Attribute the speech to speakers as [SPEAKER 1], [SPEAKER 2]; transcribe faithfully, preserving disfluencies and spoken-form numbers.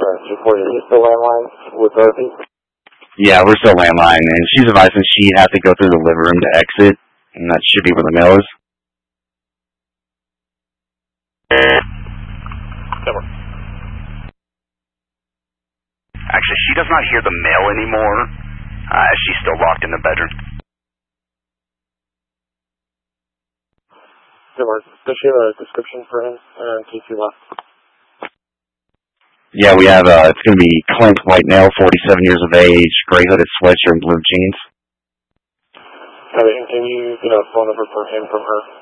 [SPEAKER 1] uh, two forty, is the landline with Dorothy?
[SPEAKER 2] Yeah, we're still landline, and she's advising she has to go through the living room to exit, and that should be where the mail is.
[SPEAKER 1] Never.
[SPEAKER 2] Actually, she does not hear the mail anymore. Uh, she's still locked in the bedroom.
[SPEAKER 1] Never. Does she have a description for him uh, in case he left?
[SPEAKER 2] Yeah, we have, uh, it's going to be Clint Whitenell, forty-seven years of age, gray hooded sweatshirt and blue jeans.
[SPEAKER 1] Okay, and can you get a phone number for him from her?